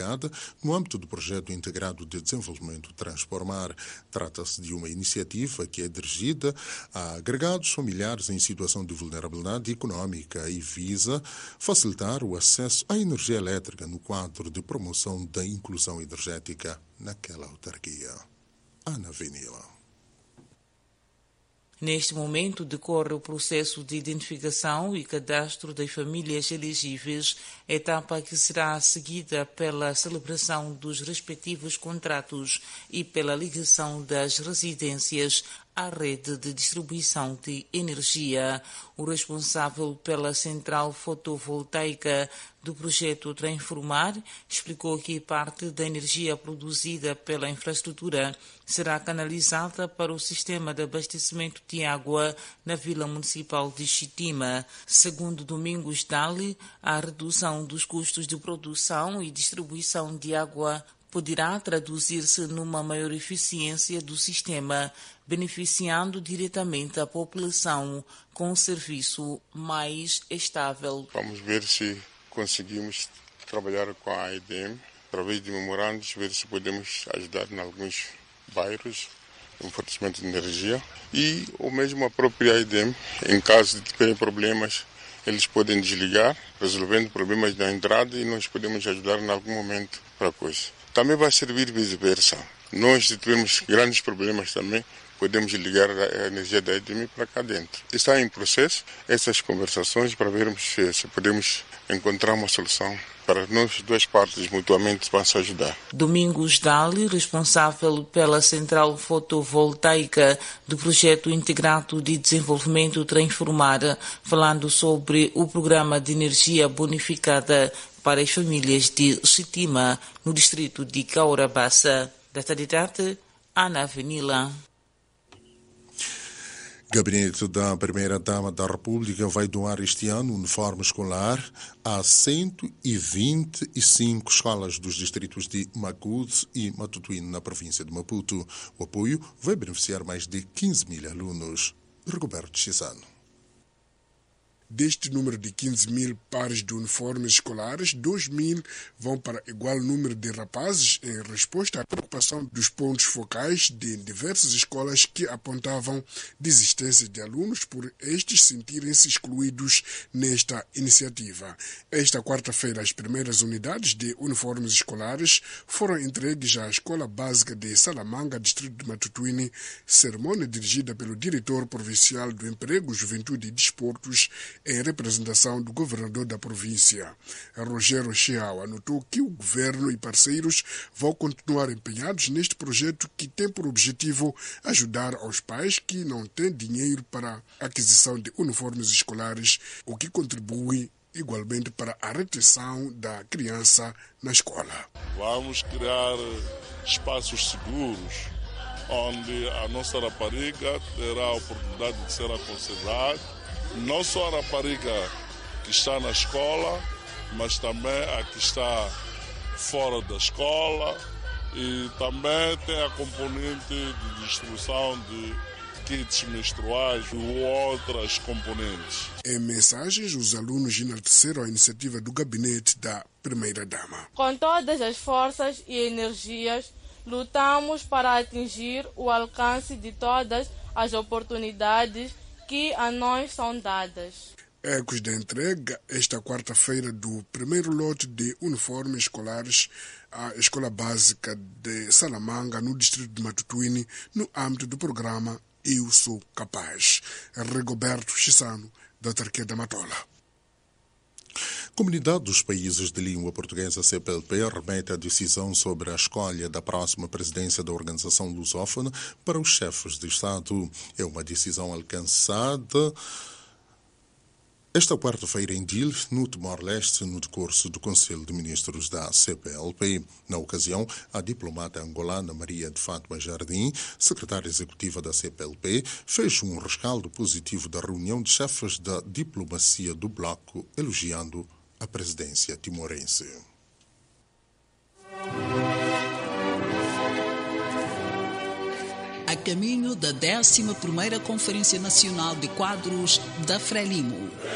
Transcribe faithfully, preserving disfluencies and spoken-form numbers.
bonificada no âmbito do Projeto Integrado de Desenvolvimento Transformar. Trata-se de uma iniciativa que é dirigida a agregados familiares em situação de vulnerabilidade econômica e visa facilitar o acesso à energia elétrica no quadro de promoção da inclusão energética naquela autarquia. Ana Venila. Neste momento, decorre o processo de identificação e cadastro das famílias elegíveis, etapa que será seguida pela celebração dos respectivos contratos e pela ligação das residências à rede de distribuição de energia. O responsável pela central fotovoltaica do projeto Transformar explicou que parte da energia produzida pela infraestrutura será canalizada para o sistema de abastecimento de água na Vila Municipal de Xitima. Segundo Domingos Dali, a redução dos custos de produção e distribuição de água poderá traduzir-se numa maior eficiência do sistema, beneficiando diretamente a população com um serviço mais estável. Vamos ver se conseguimos trabalhar com a A E D M, através de memorandos, ver se podemos ajudar em alguns bairros no fornecimento de energia. E ou mesmo a própria A E D M, em caso de terem problemas, eles podem desligar, resolvendo problemas da entrada, e nós podemos ajudar em algum momento para a coisa. Também vai servir vice-versa. Nós, se tivermos grandes problemas também, podemos ligar a energia da A E D M para cá dentro. Está em processo essas conversações para vermos se, se podemos encontrar uma solução para nós, duas partes mutuamente, para se ajudar. Domingos Dali, responsável pela central fotovoltaica do projeto Integrado de Desenvolvimento Transformar, falando sobre o programa de energia bonificada para as famílias de Xitima, no distrito de Caurabassa. Da Tadidate, Ana Venila. Gabinete da Primeira-Dama da República vai doar este ano uniforme escolar a cento e vinte e cinco escolas dos distritos de Macuto e Matutuíne, na província de Maputo. O apoio vai beneficiar mais de quinze mil alunos. Rigoberto Chissano. Deste número de quinze mil pares de uniformes escolares, dois mil vão para igual número de rapazes, em resposta à preocupação dos pontos focais de diversas escolas que apontavam desistência de alunos por estes sentirem-se excluídos nesta iniciativa. Esta quarta-feira, as primeiras unidades de uniformes escolares foram entregues à Escola Básica de Salamanga, distrito de Matutuíne, cerimônia dirigida pelo diretor provincial do Emprego, Juventude e Desportos, em representação do governador da província. Rogério Chiao anotou que o governo e parceiros vão continuar empenhados neste projeto que tem por objetivo ajudar aos pais que não têm dinheiro para a aquisição de uniformes escolares, o que contribui igualmente para a retenção da criança na escola. Vamos criar espaços seguros onde a nossa rapariga terá a oportunidade de ser aconselhada, não só a rapariga que está na escola, mas também a que está fora da escola, e também tem a componente de distribuição de kits menstruais e outras componentes. Em mensagens, os alunos enalteceram a iniciativa do gabinete da Primeira-Dama. Com todas as forças e energias, lutamos para atingir o alcance de todas as oportunidades que a nós são dadas. Ecos da entrega, esta quarta-feira, do primeiro lote de uniformes escolares à Escola Básica de Salamanga, no distrito de Matutuíne, no âmbito do programa Eu Sou Capaz. Rigoberto Chissano, da Autarquia da Matola. Comunidade dos Países de Língua Portuguesa, C P L P, remete a decisão sobre a escolha da próxima presidência da Organização Lusófona para os chefes de Estado. É uma decisão alcançada esta quarta-feira em Dil, no Timor-Leste, no decurso do Conselho de Ministros da C P L P. Na ocasião, a diplomata angolana Maria de Fátima Jardim, secretária executiva da C P L P, fez um rescaldo positivo da reunião de chefes da diplomacia do bloco, elogiando a presidência timorense. A caminho da décima primeira Conferência Nacional de Quadros da Frelimo.